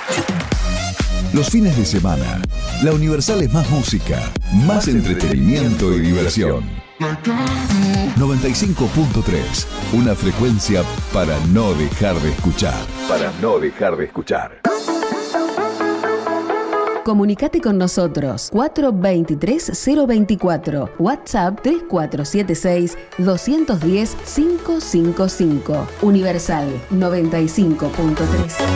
Los fines de semana, la Universal es más música, más entretenimiento y diversión. 95.3, una frecuencia para no dejar de escuchar. Para no dejar de escuchar. Comunicate con nosotros 423-024, WhatsApp 3476-210-555. Universal 95.3.